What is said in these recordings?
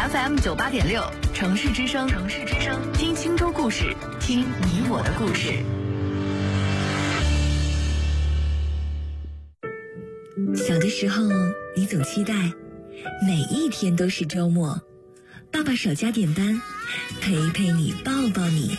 FM 98.6城市之声，听青州故事，听你我的故事。 小的时候，你总期待每一天都是周末，爸爸少加点班，陪陪你，抱抱你。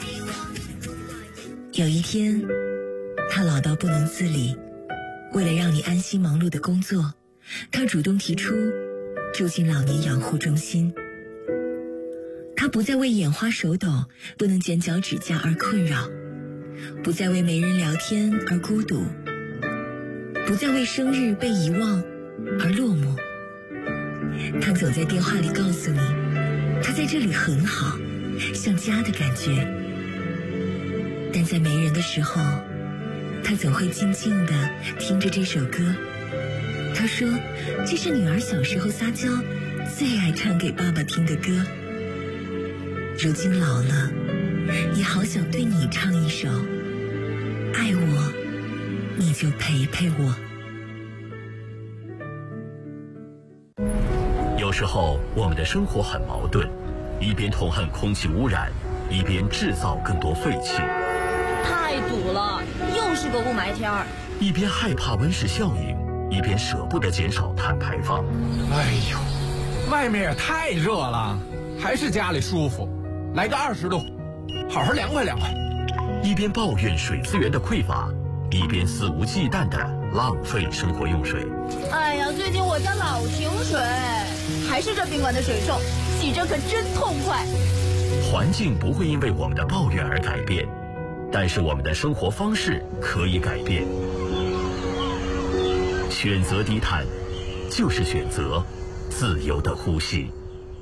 有一天，他老到不能自理，为了让你安心忙碌的工作，他主动提出住进老年养护中心。他不再为眼花手抖、不能剪脚趾甲而困扰，不再为没人聊天而孤独，不再为生日被遗忘而落寞。他总在电话里告诉你，他在这里很好，像家的感觉。但在没人的时候，他总会静静地听着这首歌。他说，这是女儿小时候撒娇最爱唱给爸爸听的歌。如今老了，也好想对你唱一首，爱我，你就陪陪我。 有时候我们的生活很矛盾，一边痛恨空气污染，一边制造更多废气。 太堵了，又是个雾霾天儿。 一边害怕温室效应，一边舍不得减少碳排放。 哎呦，外面也太热了，还是家里舒服。来个20度，好好凉快凉快。 一边抱怨水资源的匮乏，一边肆无忌惮地浪费生活用水。 哎呀，最近我家老停水，还是这宾馆的水臭，洗着可真痛快。 环境不会因为我们的抱怨而改变，但是我们的生活方式可以改变。选择低碳，就是选择自由的呼吸。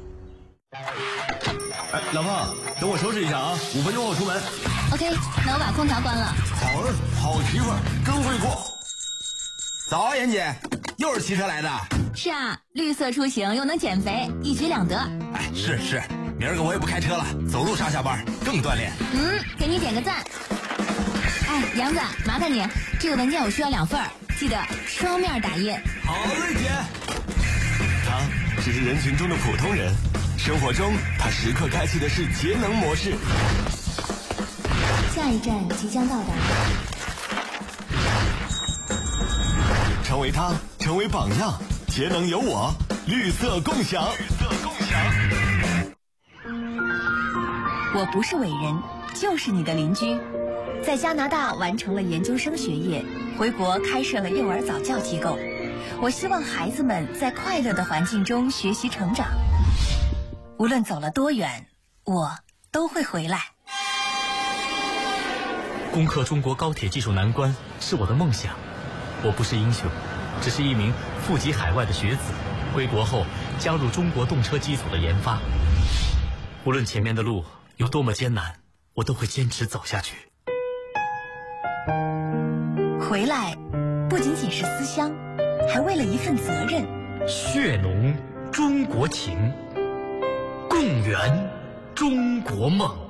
哎，老婆，等我收拾一下啊，5分钟后出门。 OK， 那我把空调关了。 好媳妇儿，真会过。早啊，妍姐，又是骑车来的？ 是啊，绿色出行又能减肥，一举两得。 哎，是，明儿个我也不开车了，走路上下班更锻炼。 给你点个赞。哎，杨子，麻烦你，这个文件我需要2份，记得双面打印。 好嘞，姐。他只是人群中的普通人，生活中他时刻开启的是节能模式。 下一站即将到达。 成为他，成为榜样，节能有我，绿色共享。 我不是伟人，就是你的邻居。在加拿大完成了研究生学业，回国开设了幼儿早教机构。我希望孩子们在快乐的环境中学习成长。无论走了多远，我都会回来。 攻克中国高铁技术难关是我的梦想。我不是英雄，只是一名富集海外的学子，归国后加入中国动车机组的研发。无论前面的路有多么艰难，我都会坚持走下去。 回来不仅仅是思乡，还为了一份责任。 血浓中国情，共圆中国梦。